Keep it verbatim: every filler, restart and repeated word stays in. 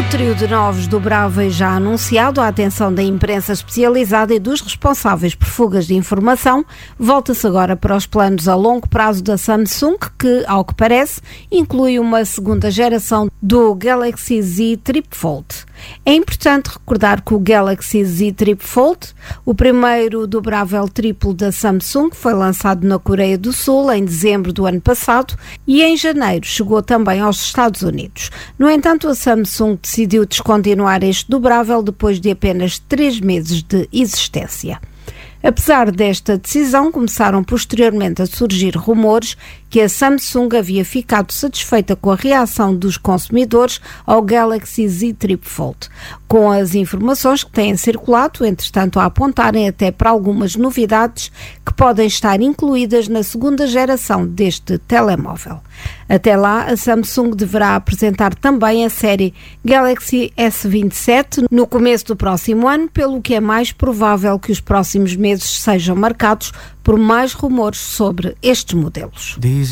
trio de novos dobráveis já anunciado, à atenção da imprensa especializada e dos responsáveis por fugas de informação, volta-se agora para os planos a longo prazo da Samsung, que, ao que parece, inclui uma segunda geração do Galaxy Z Trip Fold. É importante recordar que o Galaxy Z Trip Fold, o primeiro dobrável triplo da Samsung, foi lançado na Coreia do Sul em dezembro do ano passado e em janeiro chegou também aos Estados Unidos. No entanto, a Samsung decidiu descontinuar este dobrável depois de apenas três meses de existência. Apesar desta decisão, começaram posteriormente a surgir rumores que a Samsung havia ficado satisfeita com a reação dos consumidores ao Galaxy Z Trip Fold, com as informações que têm circulado, entretanto, a apontarem até para algumas novidades que podem estar incluídas na segunda geração deste telemóvel. Até lá, a Samsung deverá apresentar também a série Galaxy S vinte e sete no começo do próximo ano, pelo que é mais provável que os próximos meses sejam marcados por mais rumores sobre estes modelos. Diz